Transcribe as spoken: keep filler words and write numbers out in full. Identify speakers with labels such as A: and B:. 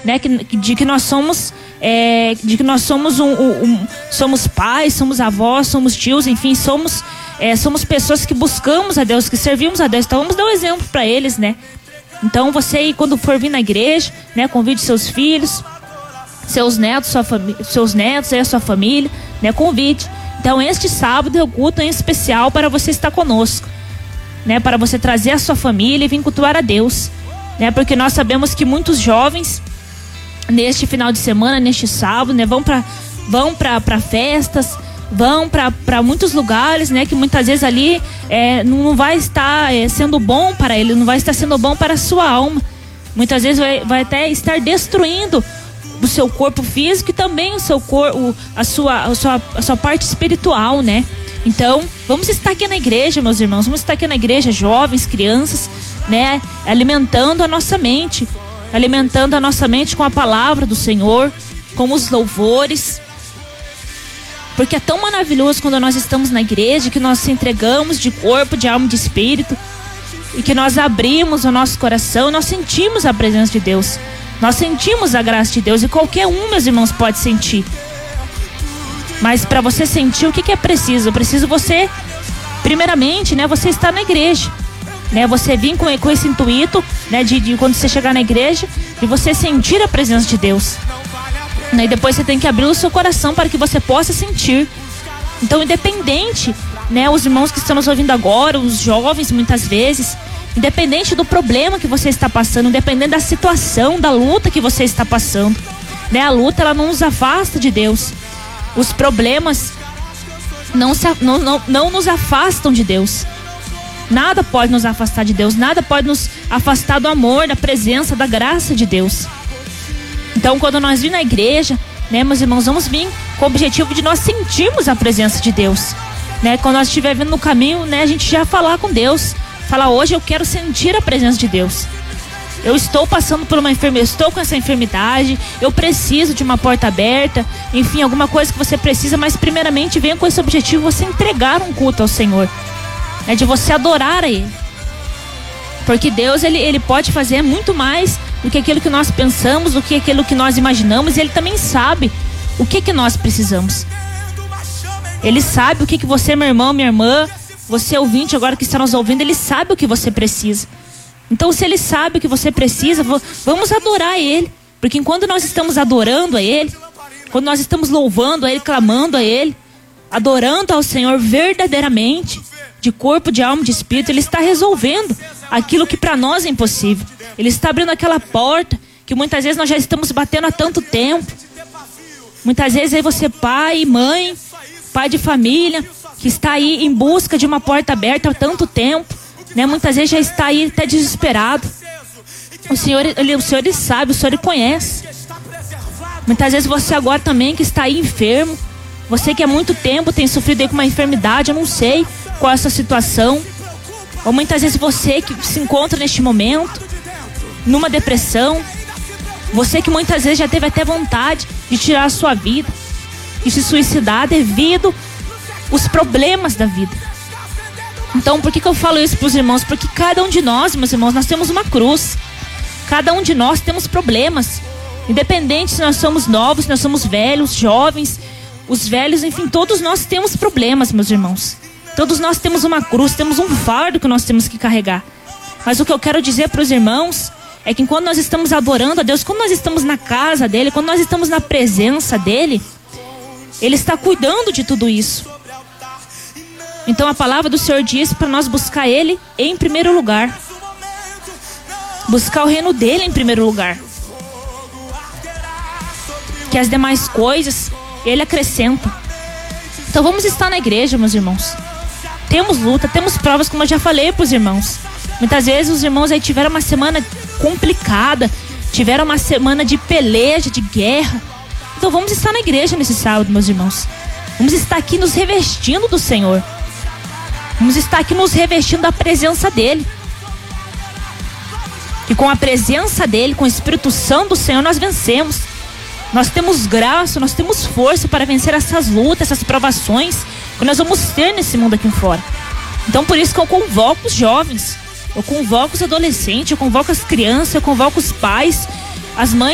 A: né? Que, de que nós somos, é, de que nós somos um, um, um, somos pais, somos avós, somos tios, enfim, somos, é, somos pessoas que buscamos a Deus, que servimos a Deus. Então vamos dar um exemplo para eles, né? Então você, quando for vir na igreja, né, convide seus filhos, seus netos, sua família, seus netos, aí a sua família, né, convide. Então este sábado é o culto em especial para você estar conosco, né, para você trazer a sua família e vir cultuar a Deus, né, porque nós sabemos que muitos jovens neste final de semana, neste sábado, né, vão para vão para para festas, vão para muitos lugares, né, que muitas vezes ali é, não vai estar é, sendo bom para ele, não vai estar sendo bom para a sua alma. Muitas vezes vai, vai até estar destruindo o seu corpo físico e também o seu corpo, a sua, a sua, a sua parte espiritual, né? Então, vamos estar aqui na igreja, meus irmãos, vamos estar aqui na igreja, jovens, crianças, né, alimentando a nossa mente, alimentando a nossa mente com a palavra do Senhor, com os louvores. Porque é tão maravilhoso quando nós estamos na igreja, que nós se entregamos de corpo, de alma e de espírito, e que nós abrimos o nosso coração, nós sentimos a presença de Deus, nós sentimos a graça de Deus, e qualquer um, meus irmãos, pode sentir. Mas para você sentir, o que, que é preciso? É preciso você, primeiramente, né, você estar na igreja, né, você vir com, com esse intuito, né, de, de quando você chegar na igreja, de você sentir a presença de Deus. E depois você tem que abrir o seu coração para que você possa sentir. Então, independente, né, os irmãos que estão nos ouvindo agora, os jovens muitas vezes, independente do problema que você está passando, independente da situação, da luta que você está passando, né, a luta, ela não nos afasta de Deus. Os problemas não, se, não, não, não nos afastam de Deus. Nada pode nos afastar de Deus, nada pode nos afastar do amor, da presença, da graça de Deus. Então, quando nós vimos na igreja, né, meus irmãos, vamos vir com o objetivo de nós sentirmos a presença de Deus, né? Quando nós estiver vindo no caminho, né, a gente já falar com Deus, falar: hoje eu quero sentir a presença de Deus. Eu estou passando por uma enfermidade, estou com essa enfermidade, eu preciso de uma porta aberta, enfim, alguma coisa que você precisa, mas primeiramente venha com esse objetivo, você entregar um culto ao Senhor, né, de você adorar a Ele. Porque Deus, ele, ele pode fazer muito mais do que aquilo que nós pensamos, do que aquilo que nós imaginamos, e Ele também sabe o que, que nós precisamos. Ele sabe o que, que você, meu irmão, minha irmã, você ouvinte agora que está nos ouvindo, Ele sabe o que você precisa. Então, se Ele sabe o que você precisa, vamos adorar a Ele. Porque enquanto nós estamos adorando a Ele, quando nós estamos louvando a Ele, clamando a Ele, adorando ao Senhor verdadeiramente, de corpo, de alma, de espírito, Ele está resolvendo aquilo que para nós é impossível. Ele está abrindo aquela porta que muitas vezes nós já estamos batendo há tanto tempo. Muitas vezes aí você, pai, mãe, pai de família, que está aí em busca de uma porta aberta há tanto tempo, né? Muitas vezes já está aí até desesperado. O Senhor, ele, o Senhor ele sabe, o Senhor ele conhece. Muitas vezes você agora também que está aí enfermo, você que há muito tempo tem sofrido aí com uma enfermidade, eu não sei qual é a sua situação. Ou muitas vezes você que se encontra neste momento numa depressão, você que muitas vezes já teve até vontade de tirar a sua vida, de se suicidar devido aos problemas da vida. Então, por que que eu falo isso para os irmãos? Porque cada um de nós, meus irmãos, nós temos uma cruz. Cada um de nós temos problemas. Independente se nós somos novos, se nós somos velhos, jovens, os velhos, enfim, todos nós temos problemas, meus irmãos. Todos nós temos uma cruz, temos um fardo que nós temos que carregar. Mas o que eu quero dizer para os irmãos é que quando nós estamos adorando a Deus, quando nós estamos na casa dEle, quando nós estamos na presença dEle, Ele está cuidando de tudo isso. Então a palavra do Senhor diz para nós buscar Ele em primeiro lugar. Buscar o reino dEle em primeiro lugar. Que as demais coisas Ele acrescenta. Então vamos estar na igreja, meus irmãos. Temos luta, temos provas, como eu já falei para os irmãos. Muitas vezes os irmãos aí tiveram uma semana complicada, tiveram uma semana de peleja, de guerra. Então vamos estar na igreja nesse sábado, meus irmãos. Vamos estar aqui nos revestindo do Senhor. Vamos estar aqui nos revestindo da presença dEle. E com a presença dEle, com o Espírito Santo do Senhor, nós vencemos. Nós temos graça, nós temos força para vencer essas lutas, essas provações que nós vamos ter nesse mundo aqui fora. Então por isso que eu convoco os jovens, eu convoco os adolescentes, eu convoco as crianças, eu convoco os pais, as mães